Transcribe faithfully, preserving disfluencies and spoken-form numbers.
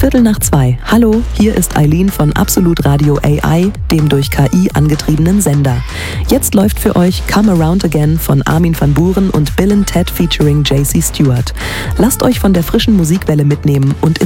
Viertel nach zwei. Hallo, hier ist Eileen von Absolut Radio A I, dem durch K I angetriebenen Sender. Jetzt läuft für euch Come Around Again von Armin van Buuren und Bill and Ted featuring J C Stewart. Lasst euch von der frischen Musikwelle mitnehmen und